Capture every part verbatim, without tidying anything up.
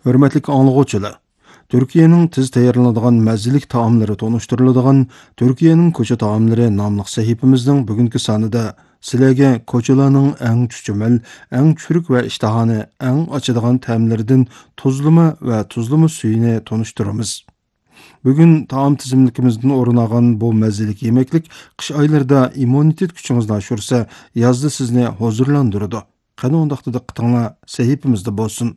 Hörmətli anlıqçılar, Türkiye'nin tez tayarlanadigan mazzilik taamlari tonuşturuladigan Türkiye'nin koça taamlari namlıq sahifimizдің bugünkü sanida sizlarga koçalarning eng chuchumel, eng churuk va ishtahani eng ochadigan taamlaridan tuzlama va tuzlama suyini tonuşturamiz. Bugun taam tizimlikimizden o'rin olgan bu mazzilik yemeklik qish oylarida immunitet kuchingizni oshirsa, yozda sizni huzurlantiradi. Qani undaqda diqqatinglar sahifimizda bo'lsin.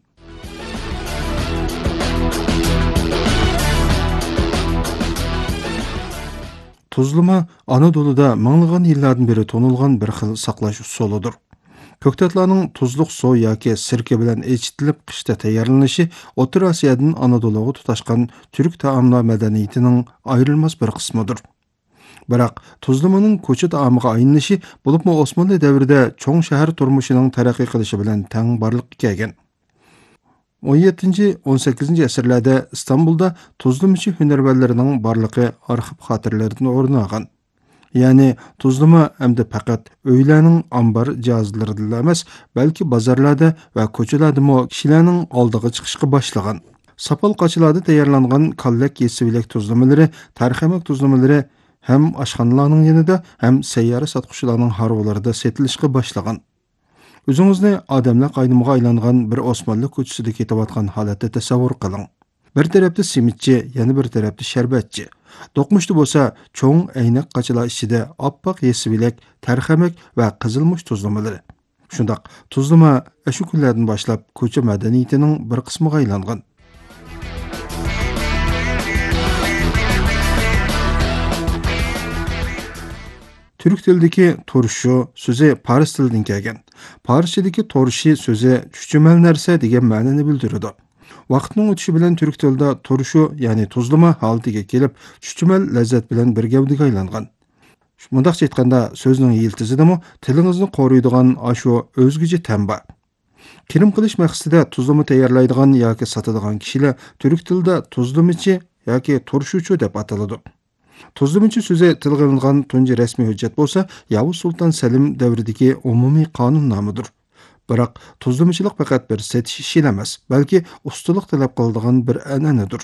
Tuzlama Anadolu'da mыңлыган yillardan beri tonulgan bir xil saqlash usuludur. Köktatlarning tuzluq suv yoki sirke bilan echitilib qishda tayyorlanishi O'rta Osiyodan Anadoluga tutashgan Türk taomlar madaniyatining ayrilmas bir qismidir. Biroq tuzlamaning ko'cha taomiga aylanishi bo'libmi Osmonli davrida cho'ng shahar turmushining taraqqiy qilishi bilan teng borliqqa kelgan. o'n yettinchi o'n sakkizinchi asrlarda İstanbulda tuzlamachi hunarvanlarining borligi arxiv xotiralaridan o'rin olgan. Ya'ni tuzlama hamda faqat uylarning ambar jihozlarida emas, balki bozorlarda va ko'chalarda mo kishilarning oldiga chiqishga boshlagan. Sapal qochilarda tayyorlangan kallak yesivilak tuzlamalari, tarixamak tuzlamalari ham oshxonalarning yanida ham sayyora sotquchilarning harvolarida setilishga boshlagan. O'zingizni odamlar qaynimiga aylangan bir Osmonli ko'chasida ketayotgan holatda tasavvur qiling. Bir tarafda simitchi, yana bir tarafda sharbatchi. Do'qmushda bo'lsa, cho'ng aynak qachilar ichida oppoq yesivilak, tarxamak va qizilmush tuzlamalari. Shundoq, tuzlama shu kunlardan boshlab ko'cha madaniyatining bir qismiga aylangan. Türk tilidagi turşu so'zi Fars tilidan kelgan. Farschadagi turshi so'zi chuchumel narsa degan ma'noni bildiradi. Vaqtning o'tishi bilan turk tilida turşu, ya'ni tuzlama holatiga kelib, chuchumel lazzat bilan bir gavdaga aylangan. Shundaq aytganda, so'zning yiltizidami tilingizni qoruydigan ashu o'zgacha tamba. Kirim qilish maqsadida tuzlama tayyorlaydigan yoki sotadigan kishilar turk tilida tuzlamachi yoki turşuchu deb ataladi. Tuzlamachi so'zi tilga olingan tunji rasmiy hujjat bo'lsa, Yavuz Sultan Selim davridagi umumiy qonun nomidir. Biroq tuzlamachilik faqat bir setish ishi emas, balki ustalik talab qiladigan bir an'anadir.